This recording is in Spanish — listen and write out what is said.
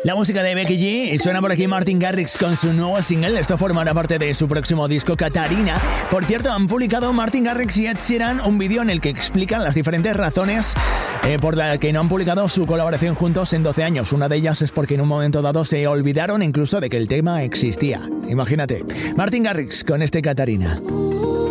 La música de Becky G y suena por aquí Martin Garrix con su nuevo single. Esto formará parte de su próximo disco Catarina. Por cierto, han publicado Martin Garrix y Ed Sheeran un vídeo en el que explican las diferentes razones por las que no han publicado su colaboración juntos en 12 años. Una de ellas es porque en un momento dado se olvidaron incluso de que el tema existía. Imagínate, Martin Garrix con este Catarina.